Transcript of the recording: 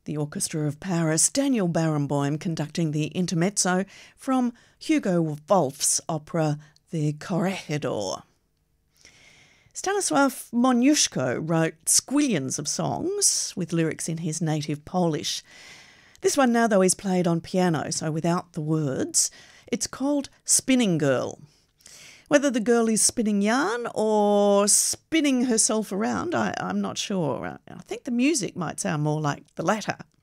The Orchestra of Paris, Daniel Barenboim conducting the intermezzo from Hugo Wolf's opera The Corregidor. Stanisław Moniuszko wrote squillions of songs with lyrics in his native Polish. This one now, though, is played on piano, so without the words. It's called Spinning Girl. Whether the girl is spinning yarn or spinning herself around, I'm not sure. I think the music might sound more like the latter.